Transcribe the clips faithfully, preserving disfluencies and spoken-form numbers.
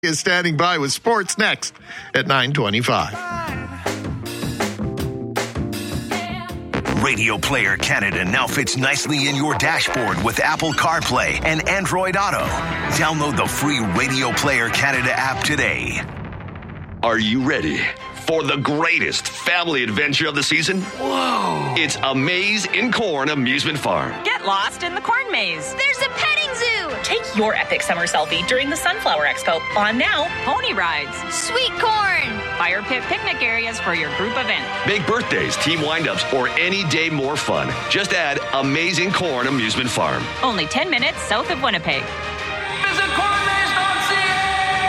is standing by with sports next at nine twenty-five. Radio Player Canada now fits nicely in your dashboard with Apple CarPlay and Android Auto. Download the free Radio Player Canada app today. Are you ready for the greatest family adventure of the season? Whoa! It's A Maze in Corn Amusement Farm. Get lost in the corn maze. There's a petting zoo. Take your epic summer selfie during the Sunflower Expo. On now. Pony rides. Sweet corn. Fire pit picnic areas for your group event. Make birthdays, team windups, or any day more fun. Just add Amazing Corn Amusement Farm. Only ten minutes south of Winnipeg. Visit corn maze dot c a.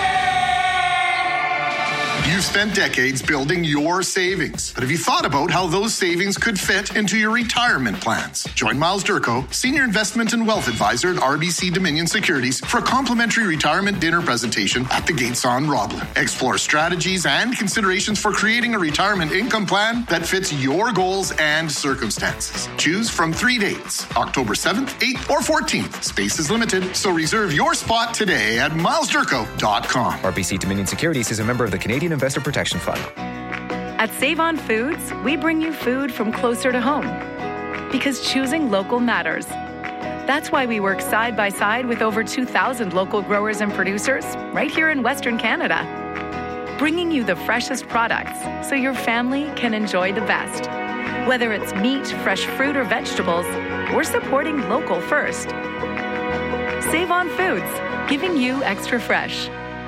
You've spent decades building your savings, but have you thought about how those savings could fit into your retirement plans? Join Miles Durko, Senior Investment and Wealth Advisor at R B C Dominion Securities, for a complimentary retirement dinner presentation at the Gates on Roblin. Explore strategies and considerations for creating a retirement income plan that fits your goals and circumstances. Choose from three dates, October seventh, eighth, or fourteenth. Space is limited, so reserve your spot today at miles durko dot com. R B C Dominion Securities is a member of the Canadian Investor Protection Fund. At Save On Foods, we bring you food from closer to home. Because choosing local matters. That's why we work side by side with over two thousand local growers and producers right here in Western Canada. Bringing you the freshest products so your family can enjoy the best. Whether it's meat, fresh fruit, or vegetables, we're supporting local first. Save On Foods, giving you extra fresh.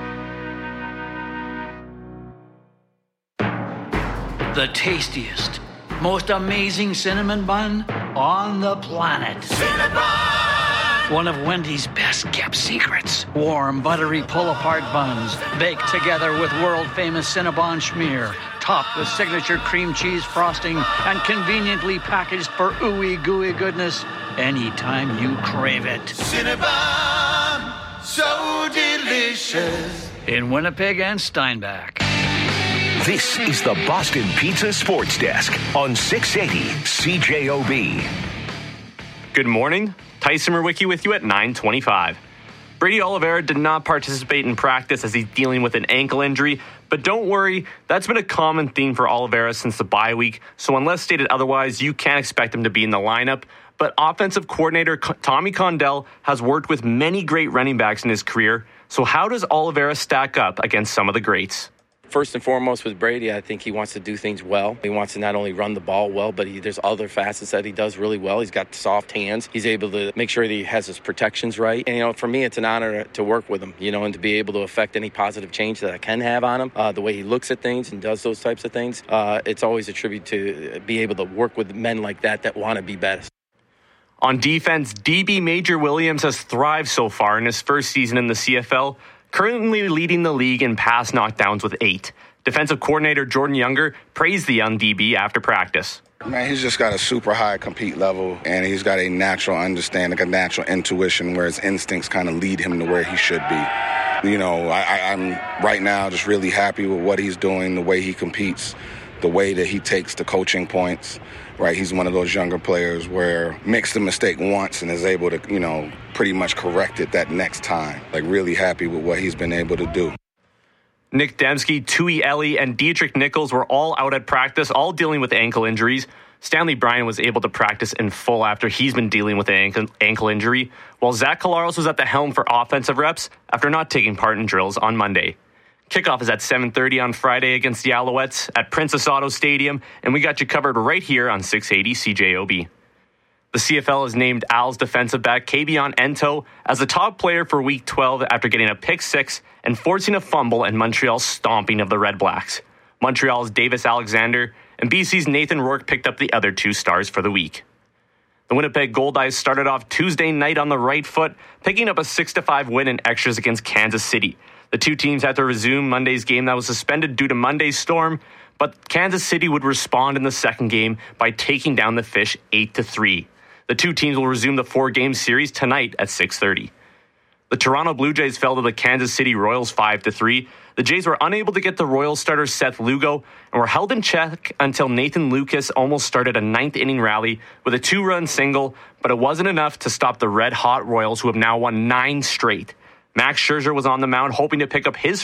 The tastiest, most amazing cinnamon bun on the planet. Cinnabon! One of Wendy's best kept secrets. Warm, buttery pull-apart buns baked together with world-famous Cinnabon schmear, topped with signature cream cheese frosting and conveniently packaged for ooey gooey goodness anytime you crave it. Cinnabon, so delicious. In Winnipeg and Steinbach. This is the Boston Pizza Sports Desk on six eighty C J O B. Good morning. Tyson Murwicki with you at nine twenty-five. Brady Oliveira did not participate in practice as he's dealing with an ankle injury, but don't worry, that's been a common theme for Oliveira since the bye week, so unless stated otherwise, you can't expect him to be in the lineup. But offensive coordinator Tommy Condell has worked with many great running backs in his career, so how does Oliveira stack up against some of the greats? First and foremost with Brady, I think he wants to do things well. He wants to not only run the ball well, but he, there's other facets that he does really well. He's got soft hands. He's able to make sure that he has his protections right. And, you know, for me, it's an honor to work with him, you know, and to be able to affect any positive change that I can have on him. Uh, the way he looks at things and does those types of things, uh, it's always a tribute to be able to work with men like that that want to be best. On defense, D B Major Williams has thrived so far in his first season in the C F L, currently leading the league in pass knockdowns with eight. Defensive coordinator Jordan Younger praised the young D B after practice. Man, he's just got a super high compete level, and he's got a natural understanding, a natural intuition where his instincts kind of lead him to where he should be. You know, I, I, I'm right now just really happy with what he's doing, the way he competes, the way that he takes the coaching points. Right, he's one of those younger players where makes the mistake once and is able to, you know, pretty much correct it that next time. Like, really happy with what he's been able to do. Nick Dembski, Tui Ellie, and Dietrich Nichols were all out at practice, all dealing with ankle injuries. Stanley Bryan was able to practice in full after he's been dealing with an ankle, ankle injury, while Zach Collaros was at the helm for offensive reps after not taking part in drills on Monday. Kickoff is at seven thirty on Friday against the Alouettes at Princess Auto Stadium, and we got you covered right here on six eighty C J O B. The C F L has named Al's defensive back Kabion Ento as the top player for Week twelve after getting a pick six and forcing a fumble and Montreal's stomping of the Red Blacks. Montreal's Davis Alexander and B C's Nathan Rourke picked up the other two stars for the week. The Winnipeg Goldeyes started off Tuesday night on the right foot, picking up a six to five win in extras against Kansas City. The two teams had to resume Monday's game that was suspended due to Monday's storm, but Kansas City would respond in the second game by taking down the Fish eight to three. The two teams will resume the four-game series tonight at six thirty. The Toronto Blue Jays fell to the Kansas City Royals five to three. The Jays were unable to get the Royals starter Seth Lugo and were held in check until Nathan Lucas almost started a ninth-inning rally with a two-run single, but it wasn't enough to stop the red-hot Royals, who have now won nine straight. Max Scherzer was on the mound hoping to pick up his